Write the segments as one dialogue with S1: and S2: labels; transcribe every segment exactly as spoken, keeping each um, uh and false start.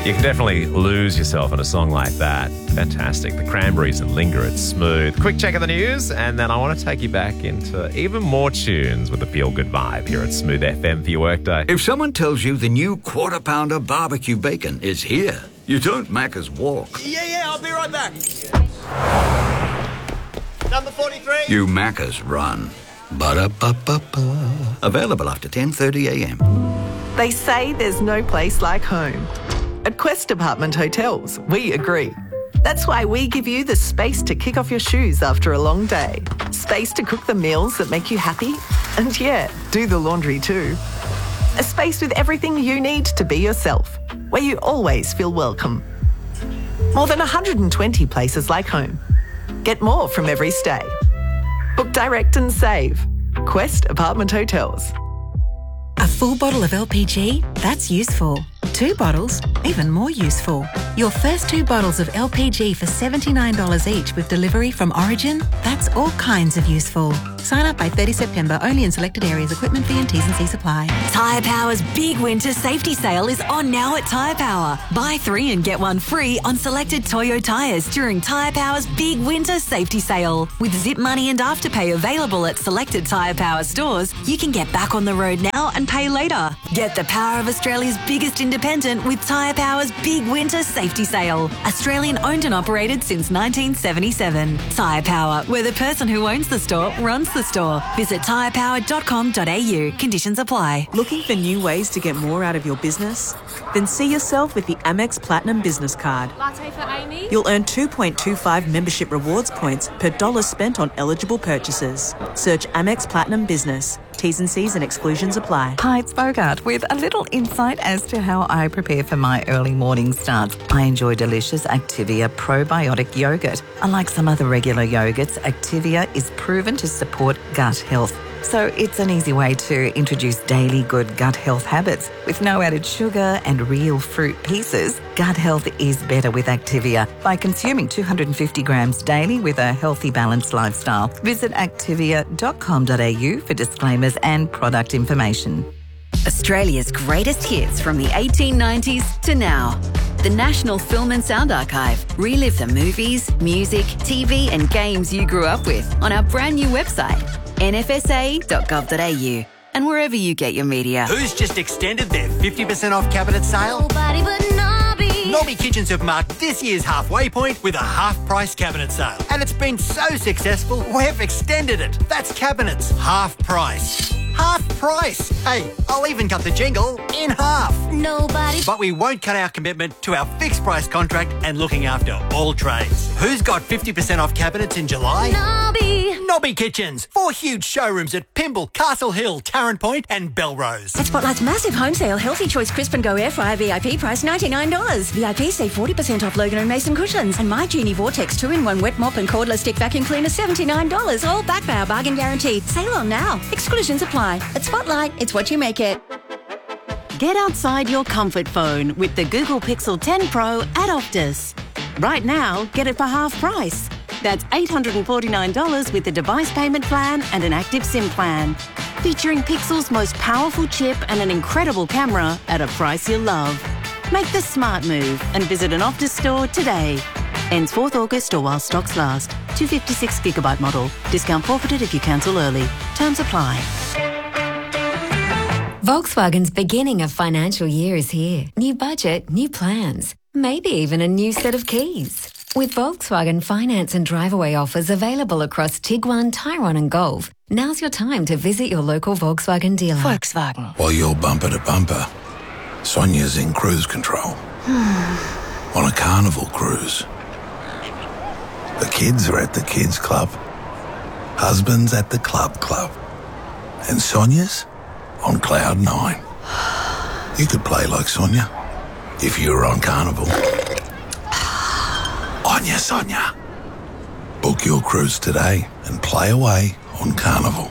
S1: You can definitely lose yourself in a song like that. Fantastic. The Cranberries and Linger, it's smooth. Quick check of the news, and then I want to take you back into even more tunes with a feel-good vibe here at Smooth F M for your workday.
S2: If someone tells you the new Quarter Pounder barbecue bacon is here, you don't Macca's walk.
S3: Yeah, yeah, I'll be right back. Number forty-three.
S2: You Macca's run. Ba-da-ba-ba-ba. Available after ten thirty a.m.
S4: They say there's no place like home. At Quest Apartment Hotels, we agree. That's why we give you the space to kick off your shoes after a long day. Space to cook the meals that make you happy. And yeah, do the laundry too. A space with everything you need to be yourself, where you always feel welcome. More than one hundred twenty places like home. Get more from every stay. Book direct and save. Quest Apartment Hotels.
S5: A full bottle of L P G? That's useful. Two bottles? Even more useful. Your first two bottles of L P G for seventy-nine dollars each with delivery from Origin? That's all kinds of useful. Sign up by thirtieth September, only in selected areas. Equipment fee and T's and C's apply.
S6: Tyre Power's big winter safety sale is on now at Tyre Power. Buy three and get one free on selected Toyo tyres during Tyre Power's big winter safety sale. With Zip Money and Afterpay available at selected Tyre Power stores, you can get back on the road now and pay later. Get the power of Australia's biggest independent with Tyre Power's big winter safety sale. Australian owned and operated since nineteen seventy-seven. Tyre Power, where the person who owns the store runs the store. Visit tyre power dot com dot a u. Conditions apply.
S7: Looking for new ways to get more out of your business? Then see yourself with the Amex Platinum Business Card.
S8: Latte for Amy.
S7: You'll earn two point two five membership rewards points per dollar spent on eligible purchases. Search Amex Platinum Business. T's and C's and exclusions apply.
S9: Hi, it's Bogart with a little insight as to how I prepare for my early morning starts. I enjoy delicious Activia probiotic yogurt. Unlike some other regular yogurts, Activia is proven to support gut health. So it's an easy way to introduce daily good gut health habits. With no added sugar and real fruit pieces, gut health is better with Activia by consuming two hundred fifty grams daily with a healthy, balanced lifestyle. Visit activia dot com dot a u for disclaimers and product information.
S6: Australia's greatest hits from the eighteen nineties to now. The National Film and Sound Archive. Relive the movies, music, T V and games you grew up with on our brand new website, n f s a dot gov dot a u, and wherever you get your media.
S3: Who's just extended their fifty percent off cabinet sale?
S8: Nobody but Nobby.
S3: Nobby Kitchens have marked this year's halfway point with a half-price cabinet sale. And it's been so successful, we've extended it. That's cabinets, half price. Half price. Hey, I'll even cut the jingle in half.
S8: Nobody.
S3: But we won't cut our commitment to our fixed price contract and looking after all trades. Who's got fifty percent off cabinets in July?
S8: Nobby.
S3: Nobby Kitchens. Four huge showrooms at Pymble, Castle Hill, Tarrant Point and Belrose.
S10: At Spotlight's massive home sale, Healthy Choice Crisp and Go Air Fryer V I P price ninety-nine dollars. V I P save forty percent off Logan and Mason cushions. And My Genie Vortex two in one wet mop and cordless stick vacuum cleaner seventy-nine dollars. All backed by our bargain guarantee. Sale on now. Exclusions apply. At Spotlight, it's what you make it.
S11: Get outside your comfort phone with the Google Pixel ten Pro at Optus. Right now, get it for half price. That's eight hundred forty-nine dollars with the device payment plan and an active SIM plan. Featuring Pixel's most powerful chip and an incredible camera at a price you'll love. Make the smart move and visit an Optus store today. Ends fourth August or while stocks last. two fifty-six gigabyte model. Discount forfeited if you cancel early. Terms apply.
S12: Volkswagen's beginning of financial year is here. New budget, new plans, maybe even a new set of keys. With Volkswagen finance and drive-away offers available across Tiguan, Tyrone and Golf, now's your time to visit your local Volkswagen dealer.
S11: Volkswagen.
S13: While you're bumper to bumper, Sonia's in cruise control. On a carnival cruise. The kids are at the kids club. Husband's at the club club. And Sonia's on cloud nine. You could play like Sonia if you were on Carnival. Onya Sonia. Book your cruise today and play away on Carnival.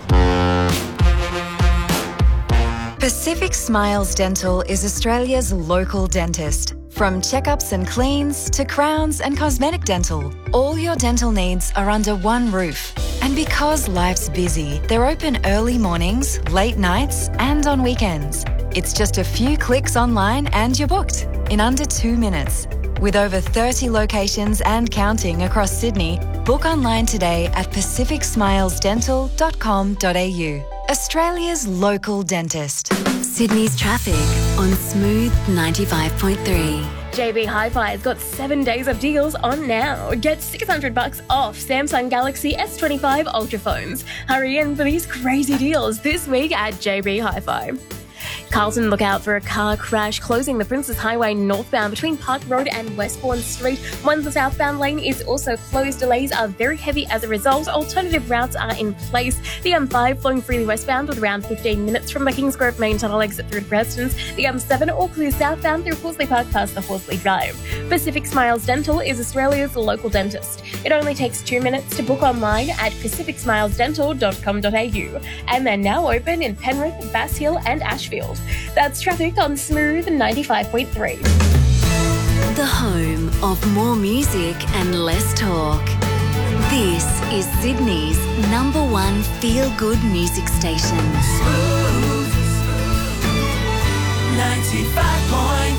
S14: Pacific Smiles Dental is Australia's local dentist. From checkups and cleans to crowns and cosmetic dental, all your dental needs are under one roof. And because life's busy, they're open early mornings, late nights, and on weekends. It's just a few clicks online and you're booked. in under two minutes. With over thirty locations and counting across Sydney, book online today at pacific smiles dental dot com dot a u. Australia's local dentist.
S6: Sydney's traffic on Smooth ninety-five point three.
S15: J B Hi-Fi has got seven days of deals on now. Get six hundred bucks off Samsung Galaxy S twenty-five Ultra phones. Hurry in for these crazy deals this week at J B Hi-Fi. Carlton, look out for a car crash closing the Princes Highway northbound between Park Road and Westbourne Street. One the southbound lane is also closed. Delays are very heavy as a result. Alternative routes are in place. The M five flowing freely westbound with around fifteen minutes from the Kingsgrove main tunnel exit through to Preston's. The M seven all clear southbound through Horsley Park past the Horsley Drive. Pacific Smiles Dental is Australia's local dentist. It only takes two minutes to book online at pacific smiles dental dot com dot a u. And they're now open in Penrith, Bass Hill and Ashfield. That's traffic on Smooth ninety-five point three.
S6: The home of more music and less talk. This is Sydney's number one feel-good music station.
S16: Smooth ninety-five point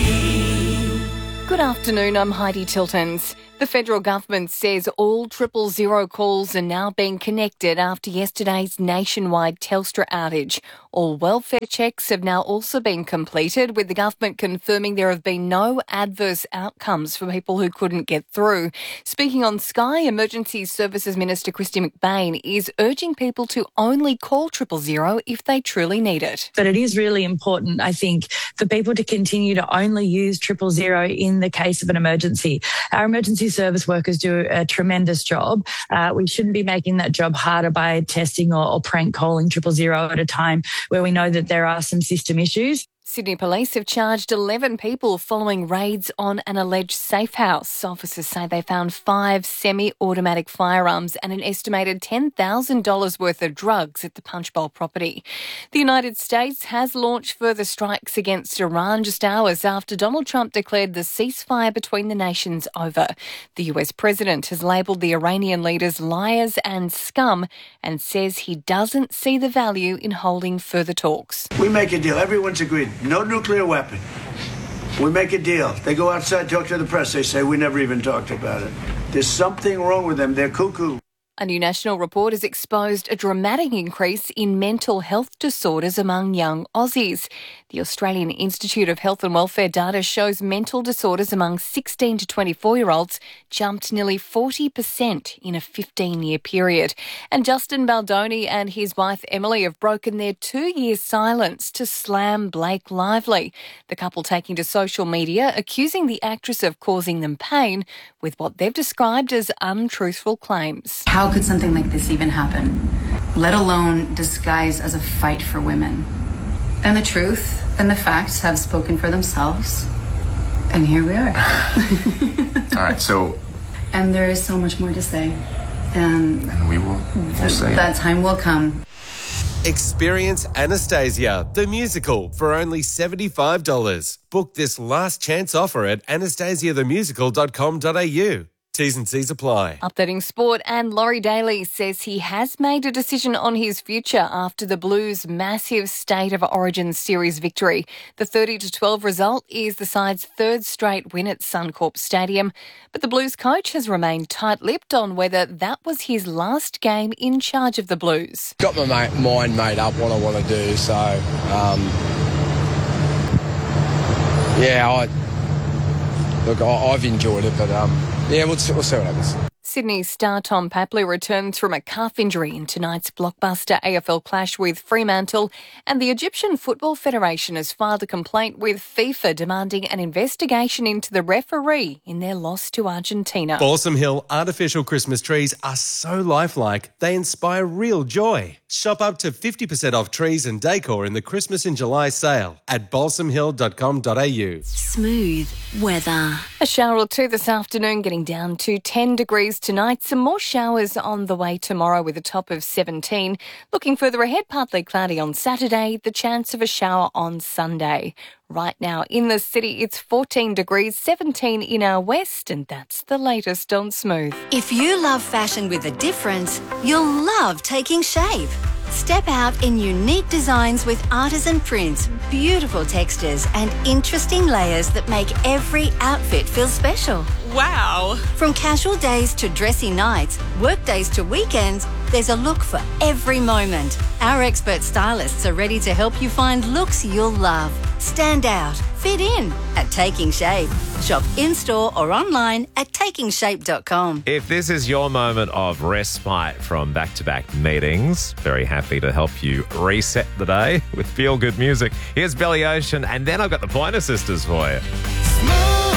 S16: three.
S17: Good afternoon, I'm Heidi Tiltons. The federal government says all triple zero calls are now being connected after yesterday's nationwide Telstra outage. All welfare checks have now also been completed, with the government confirming there have been no adverse outcomes for people who couldn't get through. Speaking on Sky, Emergency Services Minister Christy McBain is urging people to only call triple zero if they truly need it.
S18: But it is really important, I think, for people to continue to only use triple zero in the case of an emergency. Our emergency service workers do a tremendous job. Uh, we shouldn't be making that job harder by testing or, or prank calling triple zero at a time where we know that there are some system issues.
S17: Sydney Police have charged eleven people following raids on an alleged safe house. Officers say they found five semi-automatic firearms and an estimated ten thousand dollars worth of drugs at the Punchbowl property. The United States has launched further strikes against Iran just hours after Donald Trump declared the ceasefire between the nations over. The U S president has labelled the Iranian leaders liars and scum and says he doesn't see the value in holding further talks.
S19: We make a deal. Everyone's agreed. No nuclear weapon. We make a deal. They go outside, talk to the press. They say, we never even talked about it. There's something wrong with them. They're cuckoo.
S17: A new national report has exposed a dramatic increase in mental health disorders among young Aussies. The Australian Institute of Health and Welfare data shows mental disorders among sixteen to twenty-four-year-olds jumped nearly forty percent in a fifteen-year period. And Justin Baldoni and his wife Emily have broken their two-year silence to slam Blake Lively. The couple taking to social media accusing the actress of causing them pain with what they've described as untruthful claims.
S20: How could something like this even happen, let alone disguised as a fight for women? And the truth and the facts have spoken for themselves. And here we are.
S21: All right, so...
S20: And there is so much more to say. And,
S21: and we will we'll say
S20: that time will come.
S22: Experience Anastasia, the musical, for only seventy-five dollars. Book this last chance offer at anastasia the musical dot com dot a u. T's and C's apply.
S17: Updating sport, and Laurie Daly says he has made a decision on his future after the Blues' massive State of Origin series victory. The thirty to twelve result is the side's third straight win at Suncorp Stadium, but the Blues coach has remained tight-lipped on whether that was his last game in charge of the Blues.
S23: Got my mind made up what I want to do, so um, yeah, I look, I, I've enjoyed it, but um. Yeah, we'll see, we'll see what happens.
S17: Sydney's star Tom Papley returns from a calf injury in tonight's blockbuster A F L clash with Fremantle, and the Egyptian Football Federation has filed a complaint with FIFA demanding an investigation into the referee in their loss to Argentina.
S22: Balsam Hill artificial Christmas trees are so lifelike, they inspire real joy. Shop up to fifty percent off trees and decor in the Christmas in July sale at balsam hill dot com dot a u.
S6: Smooth weather.
S17: A shower or two this afternoon, getting down to ten degrees tonight. Some more showers on the way tomorrow with a top of seventeen. Looking further ahead, partly cloudy on Saturday, the chance of a shower on Sunday. Right now in the city, it's fourteen degrees, seventeen in our west, and that's the latest on Smooth.
S6: If you love fashion with a difference, you'll love taking shape.
S10: Step out in unique designs with artisan prints, beautiful textures and interesting layers that make every outfit feel special.
S1: Wow!
S10: From casual days to dressy nights, work days to weekends, there's a look for every moment. Our expert stylists are ready to help you find looks you'll love. Stand out, fit in at Taking Shape. Shop in-store or online at taking shape dot com.
S2: If this is your moment of respite from back-to-back meetings, very happy to help you reset the day with feel-good music. Here's Billy Ocean, and then I've got the Pointer Sisters for you.
S16: Smooth